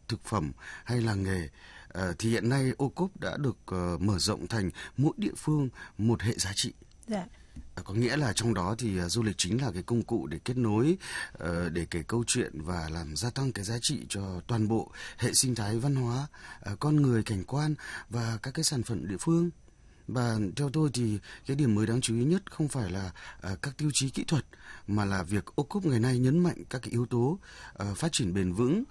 thực phẩm hay làng nghề, thì hiện nay ô cốp đã được mở rộng thành mỗi địa phương một hệ giá trị. Dạ. Có nghĩa là trong đó thì du lịch chính là cái công cụ để kết nối, để kể câu chuyện và làm gia tăng cái giá trị cho toàn bộ hệ sinh thái văn hóa, con người, cảnh quan và các cái sản phẩm địa phương. Và theo tôi thì cái điểm mới đáng chú ý nhất không phải là các tiêu chí kỹ thuật, mà là việc ô cốp ngày nay nhấn mạnh các cái yếu tố phát triển bền vững,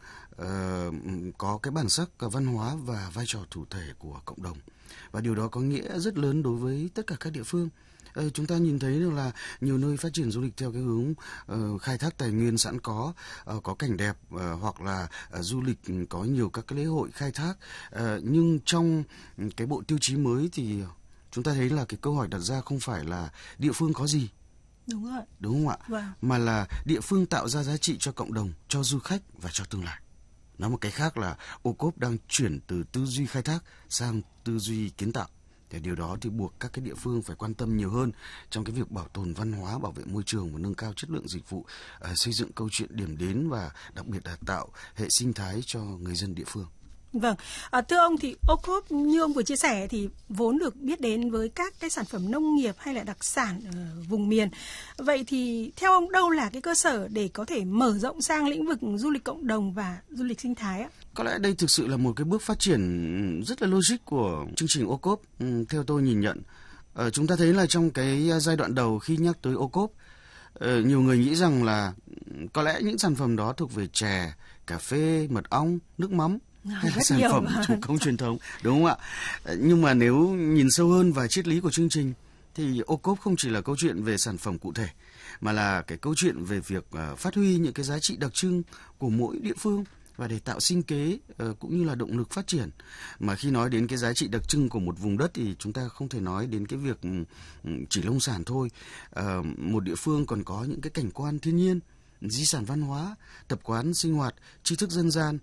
có cái bản sắc văn hóa và vai trò chủ thể của cộng đồng. Và điều đó có nghĩa rất lớn đối với tất cả các địa phương. Chúng ta nhìn thấy được là nhiều nơi phát triển du lịch theo cái hướng khai thác tài nguyên sẵn có cảnh đẹp, hoặc là du lịch có nhiều các cái lễ hội khai thác. Nhưng trong cái bộ tiêu chí mới thì chúng ta thấy là cái câu hỏi đặt ra không phải là địa phương có gì. Đúng rồi. Đúng không ạ? Vâng. Mà là địa phương tạo ra giá trị cho cộng đồng, cho du khách và cho tương lai. Nói một cái khác là ô cốp đang chuyển từ tư duy khai thác sang tư duy kiến tạo. Để điều đó thì buộc các cái địa phương phải quan tâm nhiều hơn trong cái việc bảo tồn văn hóa, bảo vệ môi trường và nâng cao chất lượng dịch vụ, xây dựng câu chuyện điểm đến và đặc biệt là tạo hệ sinh thái cho người dân địa phương. Vâng, thưa ông thì ô cốp như ông vừa chia sẻ thì vốn được biết đến với các cái sản phẩm nông nghiệp hay là đặc sản ở vùng miền. Vậy thì theo ông đâu là cái cơ sở để có thể mở rộng sang lĩnh vực du lịch cộng đồng và du lịch sinh thái ạ? Có lẽ đây thực sự là một cái bước phát triển rất là logic của chương trình ô cốp. Theo tôi nhìn nhận, chúng ta thấy là trong cái giai đoạn đầu khi nhắc tới ô cốp, nhiều người nghĩ rằng là có lẽ những sản phẩm đó thuộc về chè, cà phê, mật ong, nước mắm hay là sản phẩm thủ công truyền thống, đúng không ạ? Nhưng mà nếu nhìn sâu hơn vào triết lý của chương trình thì ô cốp không chỉ là câu chuyện về sản phẩm cụ thể, mà là cái câu chuyện về việc phát huy những cái giá trị đặc trưng của mỗi địa phương và để tạo sinh kế cũng như là động lực phát triển. Mà khi nói đến cái giá trị đặc trưng của một vùng đất thì chúng ta không thể nói đến cái việc chỉ nông sản thôi. Một địa phương còn có những cái cảnh quan thiên nhiên, di sản văn hóa, tập quán sinh hoạt, tri thức dân gian.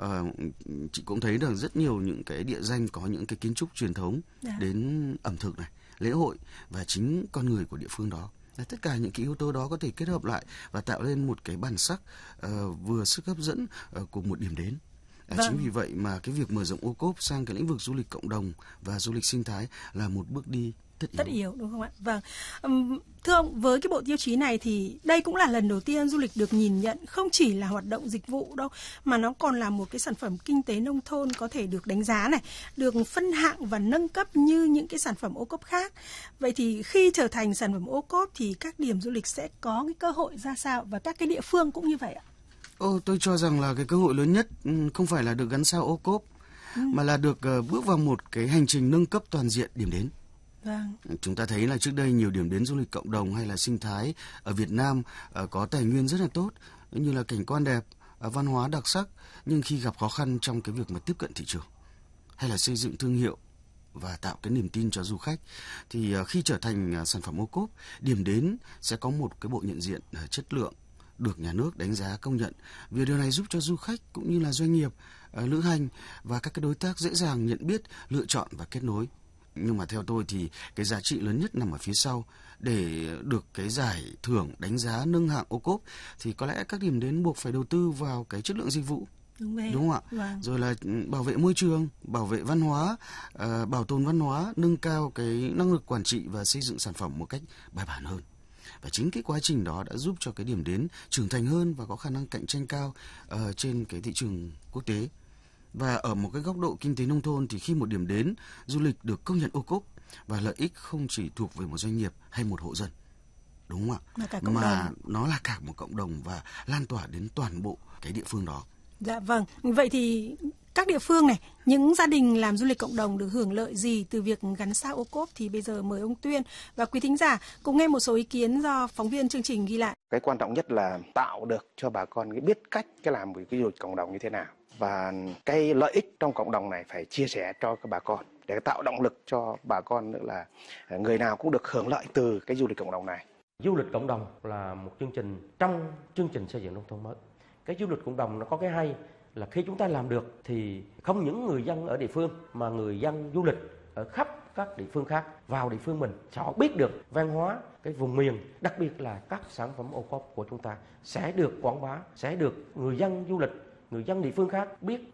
Chị cũng thấy được rất nhiều những cái địa danh có những cái kiến trúc truyền thống đến ẩm thực này, lễ hội và chính con người của địa phương đó. Tất cả những cái yếu tố đó có thể kết hợp lại và tạo lên một cái bản sắc vừa sức hấp dẫn của một điểm đến. Chính vì vậy mà cái việc mở rộng ô cốp sang cái lĩnh vực du lịch cộng đồng và du lịch sinh thái là một bước đi tất yếu, đúng không ạ? Vâng. Thưa ông, với cái bộ tiêu chí này thì đây cũng là lần đầu tiên du lịch được nhìn nhận không chỉ là hoạt động dịch vụ đâu, mà nó còn là một cái sản phẩm kinh tế nông thôn có thể được đánh giá này, được phân hạng và nâng cấp như những cái sản phẩm ô cốp khác. Vậy thì khi trở thành sản phẩm ô cốp thì các điểm du lịch sẽ có cái cơ hội ra sao và các cái địa phương cũng như vậy ạ? Tôi cho rằng là cái cơ hội lớn nhất không phải là được gắn sao ô cốp, mà là được bước vào một cái hành trình nâng cấp toàn diện điểm đến. Vâng. Chúng ta thấy là trước đây nhiều điểm đến du lịch cộng đồng hay là sinh thái ở Việt Nam có tài nguyên rất là tốt, như là cảnh quan đẹp, văn hóa đặc sắc, nhưng khi gặp khó khăn trong cái việc mà tiếp cận thị trường hay là xây dựng thương hiệu và tạo cái niềm tin cho du khách, thì khi trở thành sản phẩm ô cốp, điểm đến sẽ có một cái bộ nhận diện chất lượng được nhà nước đánh giá công nhận. Vì điều này giúp cho du khách cũng như là doanh nghiệp lữ hành và các cái đối tác dễ dàng nhận biết, lựa chọn và kết nối. Nhưng mà theo tôi thì cái giá trị lớn nhất nằm ở phía sau. Để được cái giải thưởng đánh giá nâng hạng ô cốp thì có lẽ các điểm đến buộc phải đầu tư vào cái chất lượng dịch vụ. Đúng không ạ? Vâng. Rồi là bảo vệ môi trường, bảo vệ văn hóa, bảo tồn văn hóa, nâng cao cái năng lực quản trị và xây dựng sản phẩm một cách bài bản hơn. Và chính cái quá trình đó đã giúp cho cái điểm đến trưởng thành hơn và có khả năng cạnh tranh cao trên cái thị trường quốc tế. Và ở một cái góc độ kinh tế nông thôn thì khi một điểm đến du lịch được công nhận ô cốp và lợi ích không chỉ thuộc về một doanh nghiệp hay một hộ dân, đúng không ạ? Mà nó là cả một cộng đồng và lan tỏa đến toàn bộ cái địa phương đó. Dạ vâng. Vậy thì các địa phương này, những gia đình làm du lịch cộng đồng được hưởng lợi gì từ việc gắn sao ô cốp thì bây giờ mời ông Tuyên và quý thính giả cùng nghe một số ý kiến do phóng viên chương trình ghi lại. Cái quan trọng nhất là tạo được cho bà con biết cách làm cái du lịch cộng đồng như thế nào. Và cái lợi ích trong cộng đồng này phải chia sẻ cho các bà con để tạo động lực cho bà con, nữa là người nào cũng được hưởng lợi từ cái du lịch cộng đồng này. Du lịch cộng đồng là một chương trình trong chương trình xây dựng nông thôn mới. Cái du lịch cộng đồng nó có cái hay là khi chúng ta làm được thì không những người dân ở địa phương mà người dân du lịch ở khắp các địa phương khác vào địa phương mình sẽ biết được văn hóa cái vùng miền, đặc biệt là các sản phẩm ô cốp của chúng ta sẽ được quảng bá, sẽ được người dân du lịch, người dân địa phương khác biết